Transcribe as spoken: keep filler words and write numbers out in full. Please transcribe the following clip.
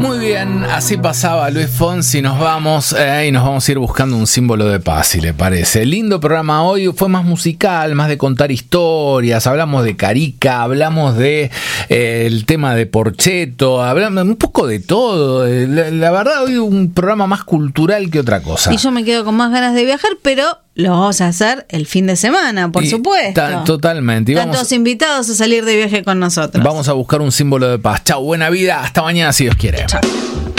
Muy bien, así pasaba Luis Fonsi. Nos vamos eh, y nos vamos a ir buscando un símbolo de paz, si le parece. El lindo programa hoy fue más musical, más de contar historias. Hablamos de Carica, hablamos de eh, el tema de Porcheto, hablamos un poco de todo. La, la verdad, hoy un programa más cultural que otra cosa. Y yo me quedo con más ganas de viajar, pero lo vamos a hacer el fin de semana, por y supuesto. Ta- totalmente. Y Están vamos, todos invitados a salir de viaje con nosotros. Vamos a buscar un símbolo de paz. Chau, buena vida. Hasta mañana, si Dios quiere. Chau.